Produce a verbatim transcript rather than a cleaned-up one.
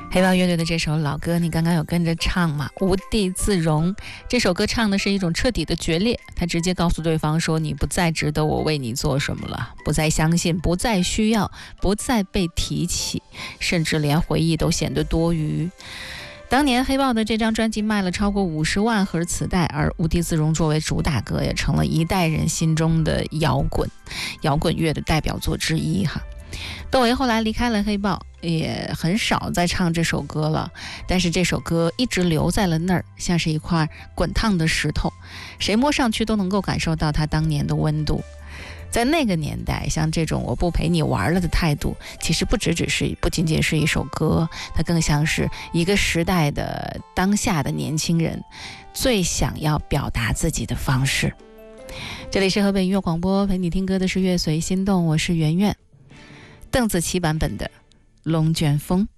黑豹乐队的这首老歌你刚刚有跟着唱吗？无地自容。这首歌唱的是一种彻底的决裂，他直接告诉对方说，你不再值得我为你做什么了，不再相信，不再需要，不再被提起，甚至连回忆都显得多余。当年黑豹的这张专辑卖了超过五十万盒磁带，而无地自容作为主打歌也成了一代人心中的摇滚摇滚乐的代表作之一哈。窦唯后来离开了黑豹，也很少再唱这首歌了，但是这首歌一直留在了那儿，像是一块滚烫的石头，谁摸上去都能够感受到它当年的温度。在那个年代，像这种我不陪你玩了的态度，其实不只只是不仅仅是一首歌，它更像是一个时代的当下的年轻人最想要表达自己的方式。这里是河北音乐广播，陪你听歌的是乐随心动，我是圆圆。邓紫棋版本的《龙卷风》。